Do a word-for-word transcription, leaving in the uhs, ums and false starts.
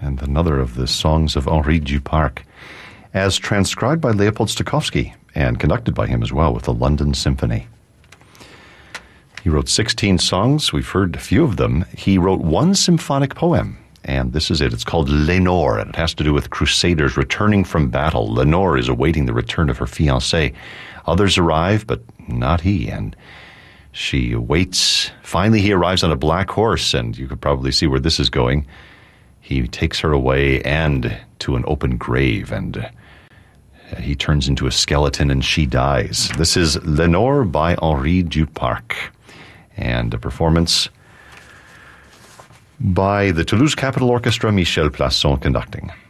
and another of the songs of Henri Duparc, as transcribed by Leopold Stokowski and conducted by him as well with the London Symphony. He wrote sixteen songs. We've heard a few of them. He wrote one symphonic poem, and this is it. It's called Lenore, and it has to do with crusaders returning from battle. Lenore is awaiting the return of her fiancé. Others arrive, but not he, and she waits. Finally, he arrives on a black horse, and you could probably see where this is going. He takes her away and to an open grave, and he turns into a skeleton, and she dies. This is Lenore by Henri Duparc, and a performance by the Toulouse Capitol Orchestra, Michel Plasson conducting.